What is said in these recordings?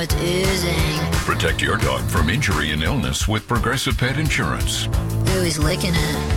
It isn't. Protect your dog from injury and illness with Progressive Pet Insurance. Ooh, he's licking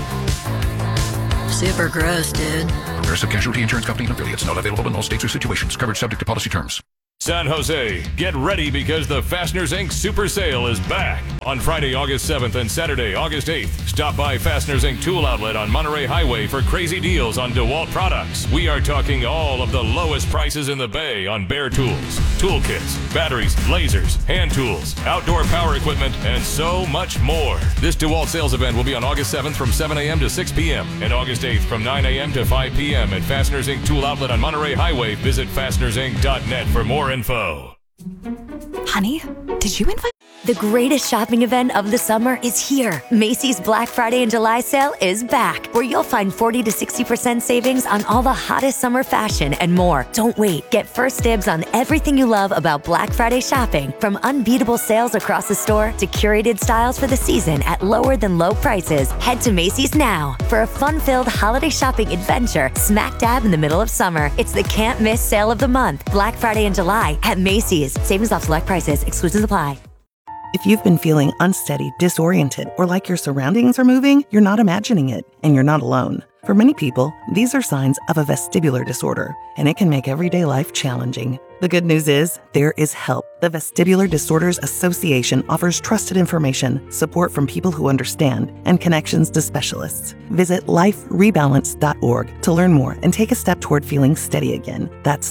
it. Super gross, dude. Progressive Casualty Insurance Company and affiliates. Not available in all states or situations. Coverage subject to policy terms. San Jose, get ready because the Fasteners Inc. Super Sale is back. On Friday, August 7th and Saturday, August 8th, stop by Fasteners Inc. Tool Outlet on Monterey Highway for crazy deals on DeWalt products. We are talking all of the lowest prices in the Bay on bare tools, tool kits, batteries, lasers, hand tools, outdoor power equipment, and so much more. This DeWalt sales event will be on August 7th from 7 a.m. to 6 p.m. and August 8th from 9 a.m. to 5 p.m. at Fasteners Inc. Tool Outlet on Monterey Highway. Visit fastenersinc.net for more info. Honey, did you invite? The greatest shopping event of the summer is here. Macy's Black Friday and July sale is back, where you'll find 40 to 60% savings on all the hottest summer fashion and more. Don't wait. Get first dibs on everything you love about Black Friday shopping, from unbeatable sales across the store to curated styles for the season at lower than low prices. Head to Macy's now for a fun-filled holiday shopping adventure smack dab in the middle of summer. It's the can't miss sale of the month, Black Friday and July at Macy's. Savings off select prices. Exclusions apply. If you've been feeling unsteady, disoriented, or like your surroundings are moving, you're not imagining it, and you're not alone. For many people, these are signs of a vestibular disorder, and it can make everyday life challenging. The good news is, there is help. The Vestibular Disorders Association offers trusted information, support from people who understand, and connections to specialists. Visit liferebalance.org to learn more and take a step toward feeling steady again. That's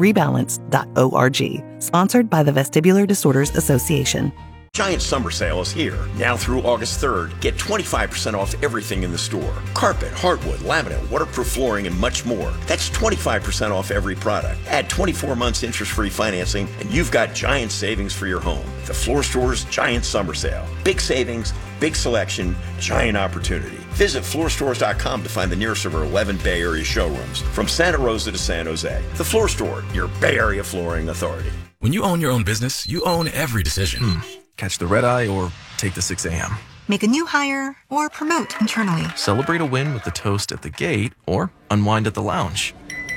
liferebalance.org. Sponsored by the Vestibular Disorders Association. Giant Summer Sale is here. Now through August 3rd, get 25% off everything in the store. Carpet, hardwood, laminate, waterproof flooring, and much more. That's 25% off every product. Add 24 months interest-free financing, and you've got giant savings for your home. The Floor Store's Giant Summer Sale. Big savings, big selection, giant opportunity. Visit floorstores.com to find the nearest of our 11 Bay Area showrooms, from Santa Rosa to San Jose. The Floor Store, your Bay Area flooring authority. When you own your own business, you own every decision. Catch the red eye or take the 6 a.m. Make a new hire or promote internally. Celebrate a win with the toast at the gate or unwind at the lounge.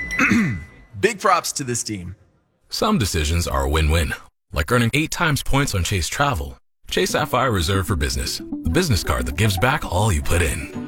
Big props to this team. Some decisions are a win-win, like earning 8 times points on Chase Travel. Chase Sapphire Reserve for Business, the business card that gives back all you put in.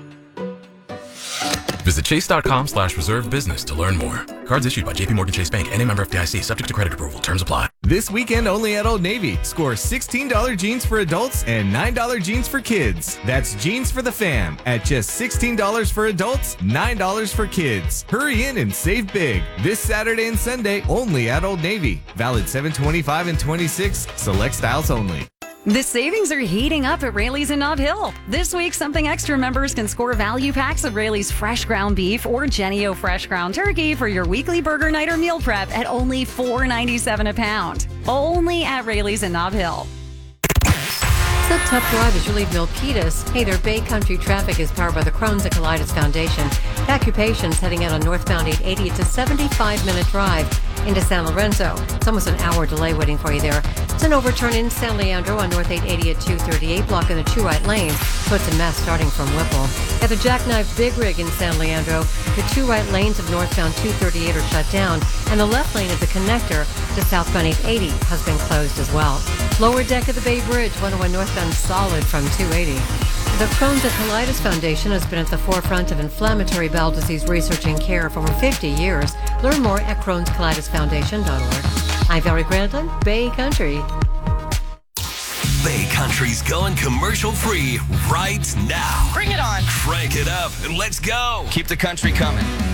Visit chase.com/reserve business to learn more. Cards issued by JPMorgan Chase Bank and a member FDIC, subject to credit approval. Terms apply. This weekend only at Old Navy. Score $16 jeans for adults and $9 jeans for kids. That's jeans for the fam at just $16 for adults, $9 for kids. Hurry in and save big. This Saturday and Sunday only at Old Navy. Valid 7/25 and 26. Select styles only. The savings are heating up at Raley's in Nob Hill. This week, Something Extra members can score value packs of Raley's fresh ground beef or Jennie-O fresh ground turkey for your weekly burger night or meal prep at only $4.97 a pound. Only at Raley's in Nob Hill. It's a tough drive as you leave Milpitas. Hey there, Bay Country traffic is powered by the Crohn's and Colitis Foundation. Occupations heading out on northbound 880. It's a 75-minute drive into San Lorenzo. It's almost an hour delay waiting for you there. It's an overturn in San Leandro on North 880 at 238, blocking the 2 right lanes, so it's a mess starting from Whipple. At the Jackknife Big Rig in San Leandro, the 2 right lanes of northbound 238 are shut down, and the left lane of the connector to southbound 880 has been closed as well. Lower deck of the Bay Bridge, 101 northbound solid from 280. The Crohn's and Colitis Foundation has been at the forefront of inflammatory bowel disease research and care for over 50 years. Learn more at Crohn'sColitisFoundation.org. I'm Valerie Grandin, Bay Country. Bay Country's going commercial free right now. Bring it on. Crank it up and let's go. Keep the country coming.